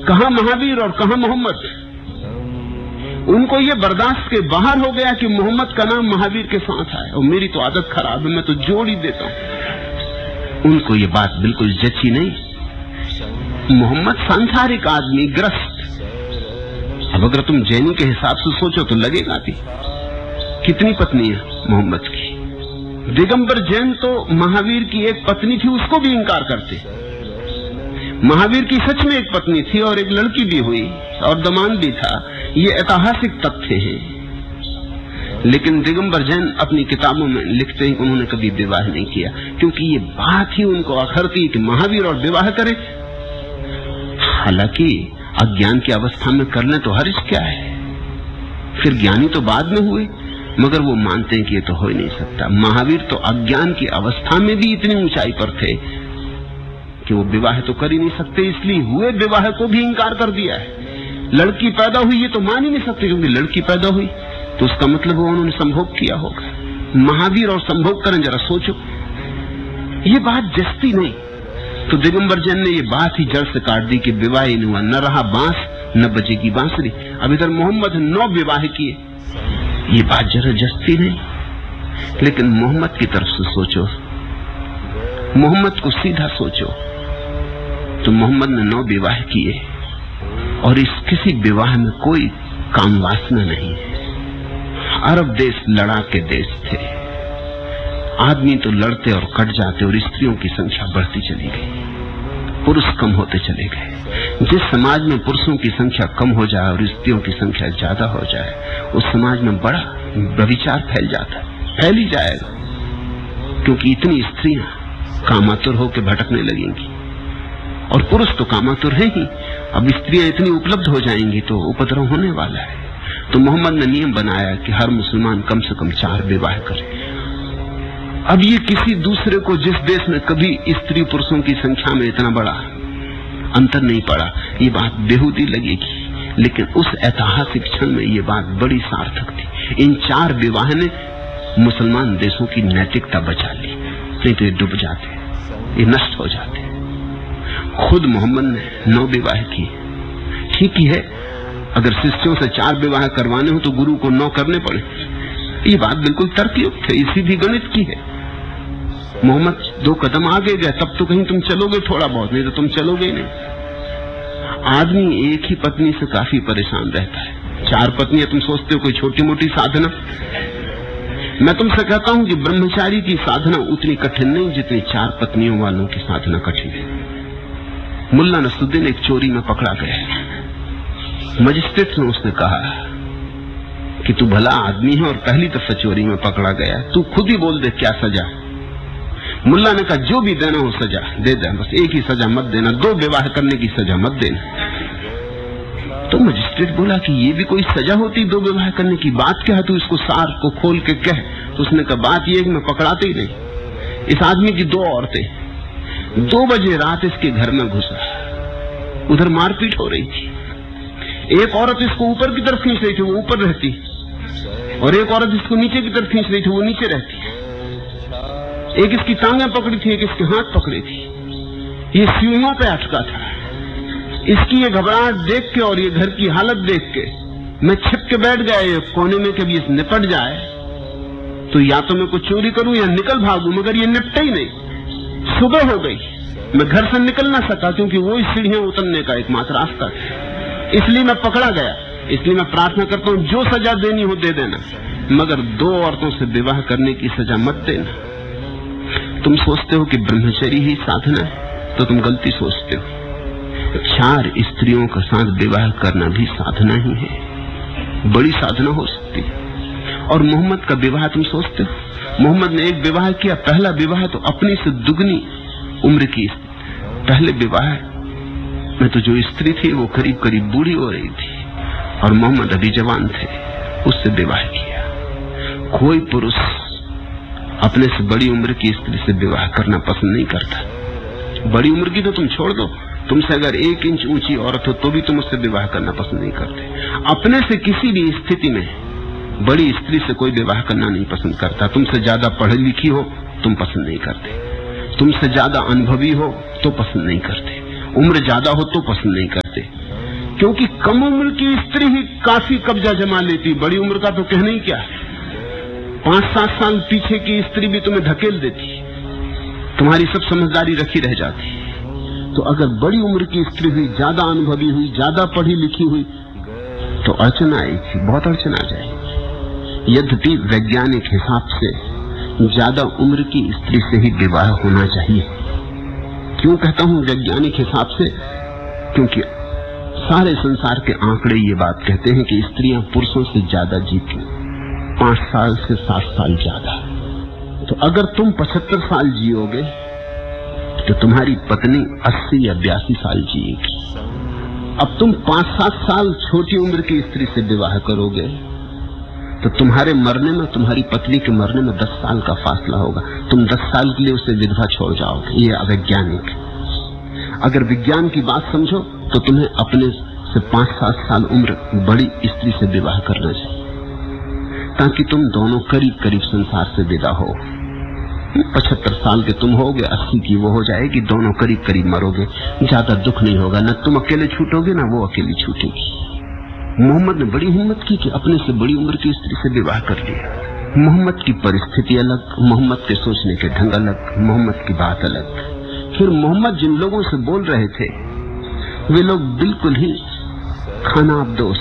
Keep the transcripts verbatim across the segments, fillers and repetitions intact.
कहां महावीर और कहां मोहम्मद। उनको ये बर्दाश्त के बाहर हो गया कि मोहम्मद का नाम महावीर के साथ आए, और मेरी तो आदत खराब है, मैं तो जोड़ ही देता हूं। उनको ये बात बिल्कुल जची नहीं। मोहम्मद सांसारिक आदमी, ग्रस्त। अब अगर तुम जैनी के हिसाब से सोचो तो लगेगा भी कितनी पत्नी है मोहम्मद की। दिगंबर जैन तो महावीर की एक पत्नी थी, उसको भी इंकार करते। महावीर की सच में एक पत्नी थी और एक लड़की भी हुई और दमान भी था, ये ऐतिहासिक तथ्य हैं। लेकिन दिगंबर जैन अपनी किताबों में लिखते हैं कि उन्होंने कभी विवाह नहीं किया, क्योंकि ये बात ही उनको अखरती कि महावीर और विवाह करे। हालांकि अज्ञान की अवस्था में कर लें तो हर्ज क्या है, फिर ज्ञानी तो बाद में हुए, मगर वो मानते हैं कि ये तो हो ही नहीं सकता। महावीर तो अज्ञान की अवस्था में भी इतनी ऊंचाई पर थे कि वो विवाह तो कर ही नहीं सकते, इसलिए हुए विवाह को भी इंकार कर दिया है। लड़की पैदा हुई ये तो मान ही नहीं सकते, क्योंकि लड़की पैदा हुई तो उसका मतलब वो उन्होंने संभोग किया होगा। महावीर और संभोग करें, जरा सोचो, ये बात जस्ती नहीं। तो दिगंबर जैन ने ये बात ही जड़ से काट दी कि विवाह ही नहीं हुआ, न रहा बांस न बजेगी बांसुरी। अब इधर मोहम्मद नौ विवाह किए, ये बात जरा जस्ती नहीं। लेकिन मोहम्मद की तरफ से सोचो, मोहम्मद को सीधा सोचो, तो मोहम्मद ने नौ विवाह किए और इस किसी विवाह में कोई काम वासना नहीं है। अरब देश लड़ा के देश थे, आदमी तो लड़ते और कट जाते और स्त्रियों की संख्या बढ़ती चली गई, पुरुष कम होते चले गए। जिस समाज में पुरुषों की संख्या कम हो जाए और स्त्रियों की संख्या ज्यादा हो जाए, उस समाज में बड़ा व्यभिचार फैल जाता है, फैल ही जाएगा, क्योंकि इतनी स्त्रियां कामातुर होकर भटकने लगेंगी और पुरुष तो कामातुर है ही। अब स्त्रियां इतनी उपलब्ध हो जाएंगी तो उपद्रव होने वाला है। तो मोहम्मद ने नियम बनाया कि हर मुसलमान कम से कम चार विवाह करे। अब ये किसी दूसरे को, जिस देश में कभी स्त्री पुरुषों की संख्या में इतना बड़ा अंतर नहीं पड़ा, ये बात बेहूदी लगेगी, लेकिन उस ऐतिहासिक क्षण में ये बात बड़ी सार्थक थी। इन चार विवाह ने मुसलमान देशों की नैतिकता बचा ली, नहीं तो ये डूब जाते, ये नष्ट हो जाते। खुद मोहम्मद ने नौ विवाह किए। ठीक ही है, अगर शिष्यों से चार विवाह करवाने हो तो गुरु को नौ करने पड़े, ये बात बिल्कुल तर्कयुक्त है, इसी भी गणित की है। मोहम्मद दो कदम आगे गए, तब तो कहीं तुम चलोगे थोड़ा बहुत, नहीं तो तुम चलोगे ही नहीं। आदमी एक ही पत्नी से काफी परेशान रहता है, चार पत्नियां तुम सोचते हो कोई छोटी मोटी साधना। मैं तुमसे कहता हूं कि ब्रह्मचारी की साधना उतनी कठिन नहीं जितनी चार पत्नियों वालों की साधना कठिन है। मुल्ला नसरुद्दीन एक चोरी में पकड़ा गया, मजिस्ट्रेट ने उसने कहा कि तू भला आदमी है और पहली दफा चोरी में पकड़ा गया, तू खुद ही बोल दे क्या सजा। मुल्ला ने कहा जो भी देना हो सजा दे दे, बस एक ही सजा मत देना, दो विवाह करने की सजा मत देना। तो मजिस्ट्रेट बोला कि ये भी कोई सजा होती दो विवाह करने की, बात क्या है, तू इसको सार को खोल के कह। तो उसने कहा बात ये है कि मैं पकड़ाते ही नहीं। इस आदमी की दो औरतें, दो बजे रात इसके घर में घुसा, उधर मारपीट हो रही थी। एक औरत इसको ऊपर की तरफ खींच रही थी, वो ऊपर रहती, और एक औरत इसको नीचे की तरफ खींच रही थी, वो नीचे रहती। एक इसकी टांगें पकड़ी थी, एक इसके हाथ पकड़े थी, ये सीढ़ियों पे अटका था। इसकी ये घबराहट देख के और ये घर की हालत देख के मैं छिप के बैठ गया ये कोने में, कभी इस निपट जाए तो या तो मैं कुछ चोरी करूं या निकल भागूं, मगर ये निपटा ही नहीं। सुबह हो गई, मैं घर से निकल ना सका, क्योंकि वो इस सीढ़ियां उतरने का एकमात्र रास्ता था, इसलिए मैं पकड़ा गया। इसलिए मैं प्रार्थना करता हूं जो सजा देनी हो दे देना, मगर दो औरतों से विवाह करने की सजा मत देना। तुम सोचते हो कि ब्रह्मचर्य ही साधना है, तो तुम गलती सोचते हो। चार स्त्रियों के साथ विवाह करना भी साधना ही है, बड़ी साधना हो सकती है। और मोहम्मद का विवाह तुम सोचते हो, मोहम्मद ने एक विवाह किया, पहला विवाह तो अपनी से दुगनी उम्र की। पहले विवाह में तो जो स्त्री थी वो करीब करीब बूढ़ी हो रही थी और मोहम्मद अभी जवान थे, उससे विवाह किया। कोई पुरुष अपने से बड़ी उम्र की स्त्री से विवाह करना पसंद नहीं करता। बड़ी उम्र की तो तुम छोड़ दो, तुमसे अगर एक इंच ऊंची औरत हो तो भी तुम उससे विवाह करना पसंद नहीं करते। अपने से किसी भी स्थिति में बड़ी स्त्री से कोई विवाह करना नहीं पसंद करता। तुमसे ज्यादा पढ़ी लिखी हो तुम पसंद नहीं करते, तुमसे ज्यादा अनुभवी हो तो पसंद नहीं करते, उम्र ज्यादा हो तो पसंद नहीं करते। क्योंकि कम उम्र की स्त्री ही काफी कब्जा जमा लेती, बड़ी उम्र का तो कहना ही क्या। पांच सात साल पीछे की स्त्री भी तुम्हें धकेल देती, तुम्हारी सब समझदारी रखी रह जाती। तो अगर बड़ी उम्र की स्त्री हुई, ज्यादा अनुभवी हुई, ज्यादा पढ़ी लिखी हुई, तो अड़चन आएगी, बहुत अड़चन आ जाएगी। यद्यपि वैज्ञानिक हिसाब से ज्यादा उम्र की स्त्री से ही विवाह होना चाहिए। क्यों कहता हूं वैज्ञानिक हिसाब से? क्योंकि सारे संसार के आंकड़े ये बात कहते हैं कि स्त्रियां पुरुषों से ज्यादा जीती, पांच साल से सात साल ज्यादा। तो अगर तुम पचहत्तर साल जियोगे तो तुम्हारी पत्नी अस्सी या बयासी साल जिएगी। अब तुम पांच सात साल छोटी उम्र की स्त्री से विवाह करोगे तो तुम्हारे मरने में, तुम्हारी पत्नी के मरने में दस साल का फासला होगा। तुम दस साल के लिए उसे विधवा छोड़ जाओगे। ये अवैज्ञानिक। अगर विज्ञान की बात समझो तो तुम्हें अपने से पांच सात साल उम्र बड़ी स्त्री से विवाह करना चाहिए, ताकि तुम दोनों करीब करीब संसार से विदा हो। पचहत्तर साल के तुम होगे, अस्सी की वो हो जाएगी, दोनों करीब करीब मरोगे, ज्यादा दुख नहीं होगा। न तुम अकेले छूटोगे न वो अकेली छूटेगी। मोहम्मद ने बड़ी हिम्मत की कि अपने से बड़ी उम्र की स्त्री से विवाह कर लिया। मोहम्मद की परिस्थिति अलग, मोहम्मद के सोचने के ढंग अलग, मोहम्मद की बात अलग। फिर मोहम्मद जिन लोगों से बोल रहे थे वे लोग बिल्कुल ही खानाबदोश,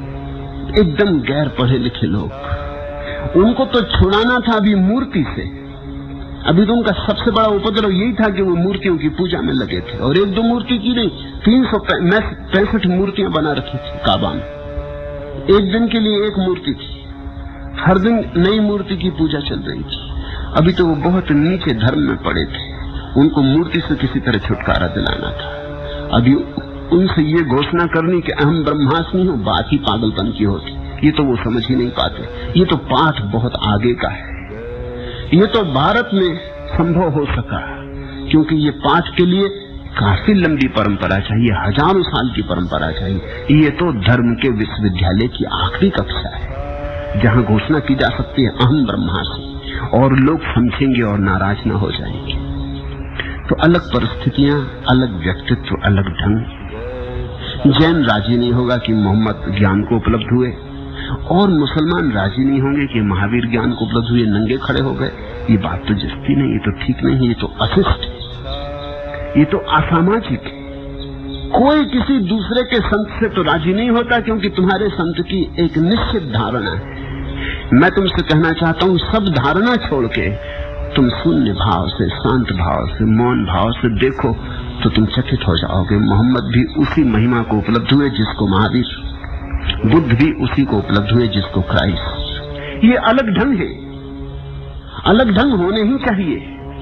एकदम गैर पढ़े लिखे लोग। उनको तो छुड़ाना था अभी मूर्ति से। अभी तो उनका सबसे बड़ा उपद्रव यही था कि वो मूर्तियों की पूजा में लगे थे, और एक दो मूर्ति की नहीं, तीन सौ पैंसठ मूर्तियां बना रखी थी काबा में। एक दिन के लिए एक मूर्ति थी, हर दिन नई मूर्ति की पूजा चल रही थी। अभी तो वो बहुत नीचे धर्म में पड़े थे, उनको मूर्ति से किसी तरह छुटकारा दिलाना था। अभी उनसे ये घोषणा करनी कि अहम ब्रह्मास्मि हूं, बात ही पागलपन की होती। ये तो वो समझ ही नहीं पाते। ये तो पाठ बहुत आगे का है। ये तो भारत में संभव हो सका, क्योंकि ये पाठ के लिए काफी लंबी परंपरा चाहिए, हजारों साल की परंपरा चाहिए। ये तो धर्म के विश्वविद्यालय की आखिरी कक्षा है, जहां घोषणा की जा सकती है अहम ब्रह्मास्मि, और लोग समझेंगे और नाराज न हो जाएंगे। तो अलग परिस्थितियां, अलग व्यक्तित्व, अलग ढंग। जैन राजी नहीं होगा कि मोहम्मद ज्ञान को उपलब्ध हुए, और मुसलमान राजी नहीं होंगे कि महावीर ज्ञान को उपलब्ध हुए, नंगे खड़े हो गए। ये बात तो जस्ती नहीं, ये तो ठीक नहीं है, ये तो अशिष्ट है, ये तो असामाजिक है। कोई किसी दूसरे के संत से तो राजी नहीं होता, क्योंकि तुम्हारे संत की एक निश्चित धारणा है। मैं तुमसे कहना चाहता हूं, सब धारणा छोड़ के तुम शून्य भाव से, शांत भाव से, मौन भाव से देखो तो तुम चकित हो जाओगे। मोहम्मद भी उसी महिमा को उपलब्ध हुए जिसको महावीर, बुद्ध भी उसी को उपलब्ध हुए जिसको क्राइस्ट। ये अलग ढंग है, अलग ढंग होने ही चाहिए।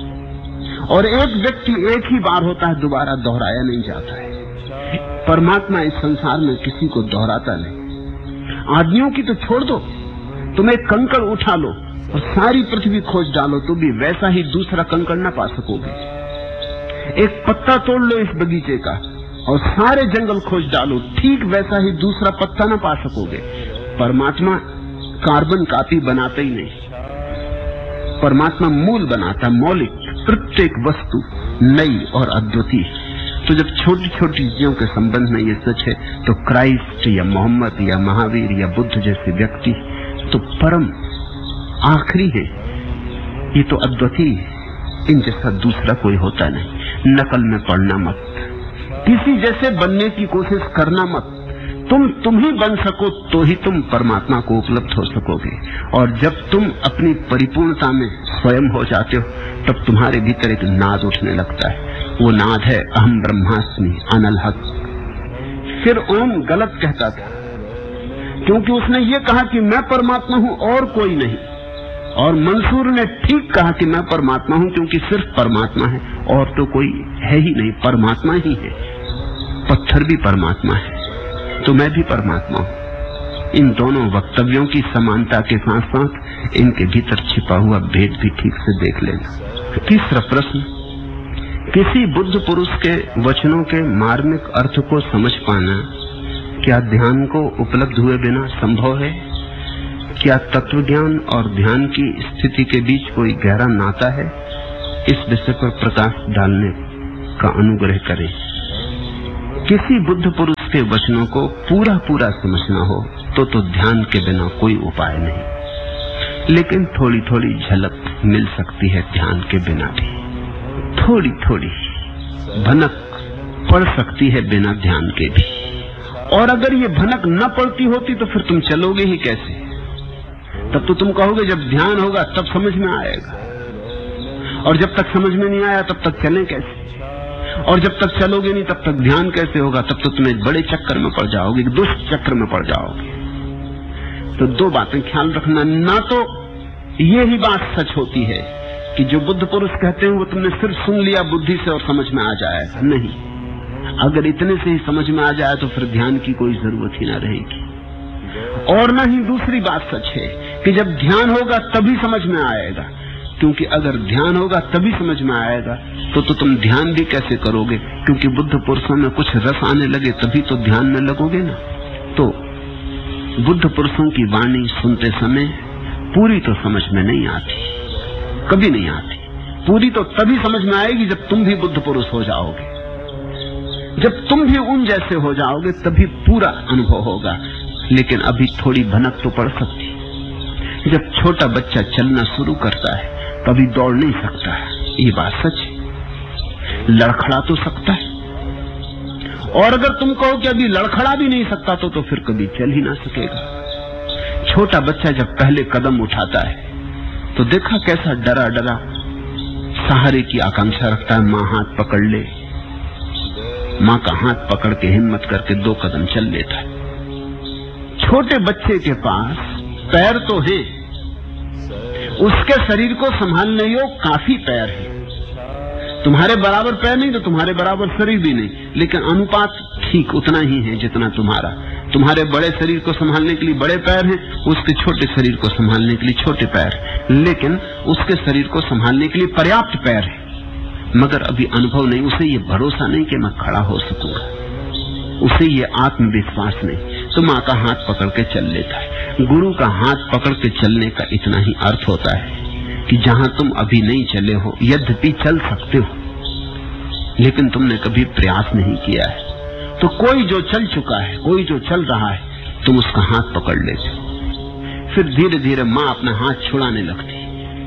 और एक व्यक्ति एक ही बार होता है, दोबारा दोहराया नहीं जाता है। परमात्मा इस संसार में किसी को दोहराता नहीं। आदमियों की तो छोड़ दो, तुम एक कंकड़ उठा लो और सारी पृथ्वी खोज डालो तो भी वैसा ही दूसरा कंकड़ न पा सकोगे। एक पत्ता तोड़ लो इस बगीचे का और सारे जंगल खोज डालो, ठीक वैसा ही दूसरा पत्ता न पा सकोगे। परमात्मा कार्बन कॉपी बनाता ही नहीं, परमात्मा मूल बनाता, मौलिक, प्रत्येक वस्तु नई और अद्वितीय। तो जब छोटी छोटी चीजों के संबंध में ये सच है, तो क्राइस्ट या मोहम्मद या महावीर या बुद्ध जैसे व्यक्ति तो परम आखिरी है, ये तो अद्वितीय है। इन जैसा दूसरा कोई होता नहीं। नकल में पड़ना मत, किसी जैसे बनने की कोशिश करना मत। तुम तुम ही बन सको तो ही तुम परमात्मा को उपलब्ध हो सकोगे। और जब तुम अपनी परिपूर्णता में स्वयं हो जाते हो, तब तुम्हारे भीतर एक नाद उठने लगता है। वो नाद है अहम ब्रह्मास्मि अनल हक। फिर ओम गलत कहता था, क्योंकि उसने ये कहा कि मैं परमात्मा हूं और कोई नहीं। और मंसूर ने ठीक कहा कि मैं परमात्मा हूं, क्योंकि सिर्फ परमात्मा है और तो कोई है ही नहीं, परमात्मा ही है। पत्थर भी परमात्मा है, तो मैं भी परमात्मा हूं। इन दोनों वक्तव्यों की समानता के साथ साथ इनके भीतर छिपा हुआ भेद भी ठीक से देख लेना। तीसरा प्रश्न, किसी बुद्ध पुरुष के वचनों के मार्मिक अर्थ को समझ पाना क्या ध्यान को उपलब्ध हुए बिना संभव है? क्या तत्व ज्ञान और ध्यान की स्थिति के बीच कोई गहरा नाता है? इस विषय पर प्रकाश डालने का अनुग्रह करें। किसी बुद्ध पुरुष के वचनों को पूरा पूरा समझना हो तो तो ध्यान के बिना कोई उपाय नहीं, लेकिन थोड़ी थोड़ी झलक मिल सकती है ध्यान के बिना भी, थोड़ी थोड़ी भनक पड़ सकती है बिना ध्यान के भी। और अगर ये भनक न पड़ती होती तो फिर तुम चलोगे ही कैसे? तब तो तुम कहोगे जब ध्यान होगा तब समझ में आएगा, और जब तक समझ में नहीं आया तब तक चलें कैसे? और जब तक चलोगे नहीं तब तक ध्यान कैसे होगा? तब तो तुम एक बड़े चक्कर में पड़ जाओगे, एक दुष्ट चक्कर में पड़ जाओगे। तो दो बातें ख्याल रखना, ना तो ये ही बात सच होती है कि जो बुद्ध पुरुष कहते हैं वो तुमने सिर्फ सुन लिया बुद्धि से और समझ में आ जाएगा, नहीं। अगर इतने से ही समझ में आ जाए तो फिर ध्यान की कोई जरूरत ही ना रहेगी। और ना ही दूसरी बात सच है कि जब ध्यान होगा तभी समझ में आएगा, क्योंकि अगर ध्यान होगा तभी समझ में आएगा तो तो तुम ध्यान भी कैसे करोगे? क्योंकि बुद्ध पुरुषों में कुछ रस आने लगे तभी तो ध्यान में लगोगे ना। तो बुद्ध पुरुषों की वाणी सुनते समय पूरी तो समझ में नहीं आती, कभी नहीं आती। पूरी तो तभी समझ में आएगी जब तुम भी बुद्ध पुरुष हो जाओगे, जब तुम भी उन जैसे हो जाओगे तभी पूरा अनुभव होगा। लेकिन अभी थोड़ी भनक तो पड़ सकती। जब छोटा बच्चा चलना शुरू करता है कभी दौड़ नहीं सकता है, ये बात सच है। लड़खड़ा तो सकता है, और अगर तुम कहो कि अभी लड़खड़ा भी नहीं सकता तो तो फिर कभी चल ही ना सकेगा। छोटा बच्चा जब पहले कदम उठाता है तो देखा कैसा डरा डरा सहारे की आकांक्षा रखता है, मां हाथ पकड़ ले, मां का हाथ पकड़ के हिम्मत करके दो कदम चल लेता है। छोटे बच्चे के पास पैर तो है, उसके शरीर को संभालने योग काफी पैर है। तुम्हारे बराबर पैर नहीं तो तुम्हारे बराबर शरीर भी नहीं, लेकिन अनुपात ठीक उतना ही है जितना तुम्हारा। तुम्हारे बड़े शरीर को संभालने के लिए बड़े पैर हैं, उसके छोटे शरीर को संभालने के लिए छोटे पैर, लेकिन उसके शरीर को संभालने के लिए पर्याप्त पैर है। मगर अभी अनुभव नहीं, उसे ये भरोसा नहीं कि मैं खड़ा हो सकूंगा, उसे ये आत्मविश्वास नहीं, तो मां का हाथ पकड़ के चल लेता है। गुरु का हाथ पकड़ के चलने का इतना ही अर्थ होता है कि जहां तुम अभी नहीं चले हो, यद्यपि चल सकते हो लेकिन तुमने कभी प्रयास नहीं किया है, तो कोई जो चल चुका है, कोई जो चल रहा है, तुम उसका हाथ पकड़ लेते हो। फिर धीरे धीरे मां अपना हाथ छुड़ाने लगती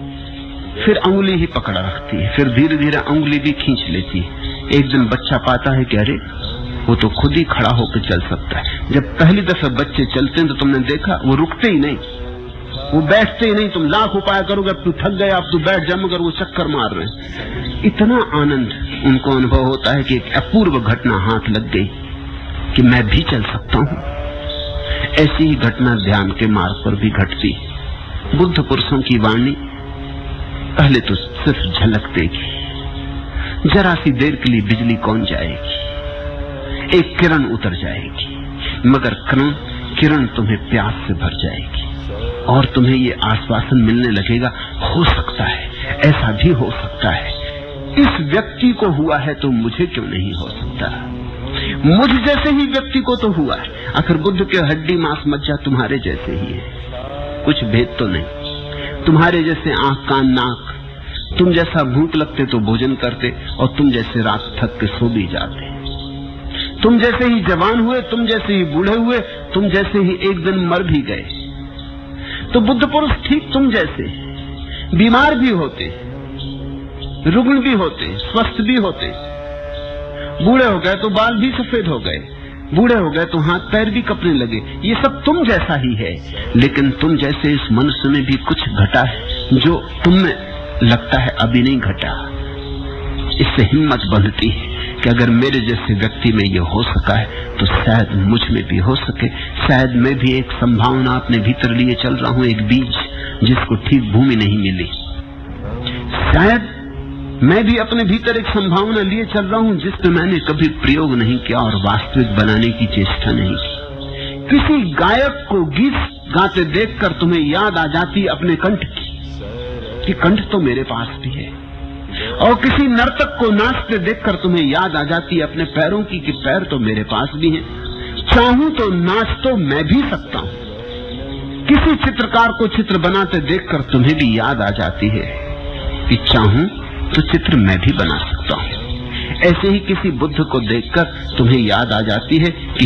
है, फिर अंगुली ही पकड़ रखती है, फिर धीरे धीरे अंगुली भी खींच लेती है। एक दिन बच्चा पाता है कि अरे वो तो खुद ही खड़ा होकर चल सकता है। जब पहली दफा बच्चे चलते हैं तो तुमने देखा वो रुकते ही नहीं, वो बैठते ही नहीं। तुम लाख उपाय करोगे, अब तू थक गया, अब तू बैठ जा, मगर वो चक्कर मार रहे हैं। इतना आनंद उनको अनुभव होता है कि एक अपूर्व घटना हाथ लग गई कि मैं भी चल सकता हूं। ऐसी ही घटना ध्यान के मार्ग पर भी घटती। बुद्ध पुरुषों की वाणी पहले तो सिर्फ झलक देगी, जरा सी देर के लिए बिजली कौन जाएगी, एक किरण उतर जाएगी, मगर किरण किरण तुम्हें प्यास से भर जाएगी और तुम्हें ये आश्वासन मिलने लगेगा, हो सकता है, ऐसा भी हो सकता है। इस व्यक्ति को हुआ है तो मुझे क्यों नहीं हो सकता? मुझ जैसे ही व्यक्ति को तो हुआ है। आखिर बुद्ध के हड्डी मांस मज्जा तुम्हारे जैसे ही है, कुछ भेद तो नहीं। तुम्हारे जैसे आंख कान नाक, तुम जैसा भूख लगते तो भोजन करते, और तुम जैसे रात थक के सो भी जाते। तुम जैसे ही जवान हुए, तुम जैसे ही बूढ़े हुए, तुम जैसे ही एक दिन मर भी गए। तो बुद्ध पुरुष ठीक तुम जैसे बीमार भी होते, रुग्ण भी होते, स्वस्थ भी होते। बूढ़े हो गए तो बाल भी सफेद हो गए, बूढ़े हो गए तो हाथ पैर भी कपने लगे। ये सब तुम जैसा ही है, लेकिन तुम जैसे इस मनुष्य में भी कुछ घटा है जो तुम में लगता है अभी नहीं घटा। इससे हिम्मत बढ़ती है कि अगर मेरे जैसे व्यक्ति में ये हो सका है तो शायद मुझ में भी हो सके। शायद मैं भी एक संभावना अपने भीतर लिए चल रहा हूं, एक बीज जिसको ठीक भूमि नहीं मिली। शायद मैं भी अपने भीतर एक संभावना लिए चल रहा हूं जिसपे मैंने कभी प्रयोग नहीं किया और वास्तविक बनाने की चेष्टा नहीं की। किसी गायक को गीत गाते देखकर तुम्हें याद आ जाती अपने कंठ की कि कंठ तो मेरे पास भी है, और किसी नर्तक को नाचते देखकर तुम्हें याद आ जाती अपने पैरों की कि पैर तो मेरे पास भी हैं। चाहूं तो नाच तो मैं भी सकता हूं। किसी चित्रकार को चित्र बनाते देखकर तुम्हें भी याद आ जाती है कि चाहूं तो चित्र मैं भी बना सकता हूं। ऐसे ही किसी बुद्ध को देखकर तुम्हें याद आ जाती है कि